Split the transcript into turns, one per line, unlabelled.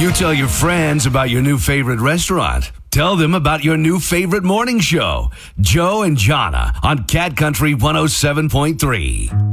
You tell your friends about your new favorite restaurant. Tell them about your new favorite morning show, Joe and Jonna on Cat Country 107.3.